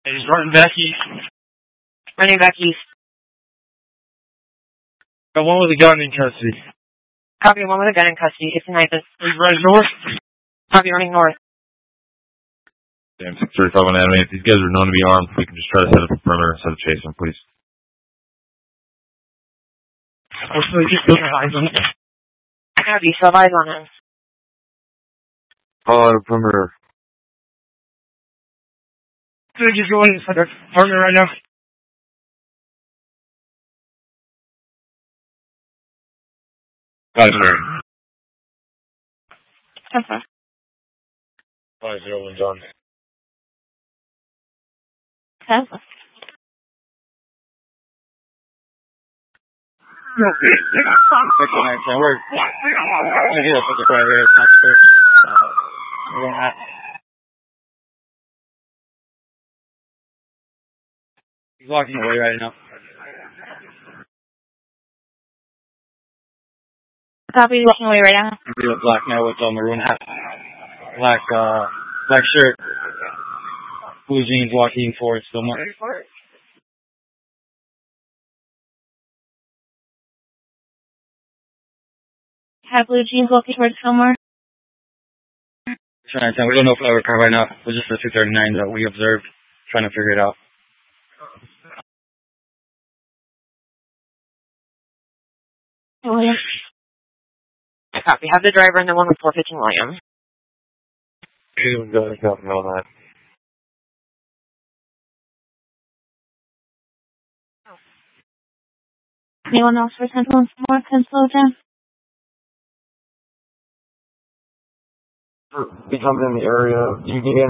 He's running back east. Running back east. Got one with a gun in custody. Copy, one with a gun in custody. It's an ISIS. He's running north. Copy, running north. Damn, 635 on enemy. If these guys are known to be armed, we can just try to set up a perimeter instead of chasing them, please. Hopefully, just keep your eyes on him. Copy, still have eyes on him. Perimeter. They're just going inside their partner right now. Got it, sir. 501 John. 10. He's walking away right now. Copy, he's walking away right now. He's a black man with a maroon hat. Black shirt. Blue jeans walking towards Fillmore. Have blue jeans walking towards Fillmore. We don't know if I recover right now. It was just the 239 that we observed. Trying to figure it out. William. Copy. Have the driver and the one with 415 William. Go ahead, copy on that. Anyone else for 10 more? 10 slow down. Be coming in the area. You can get in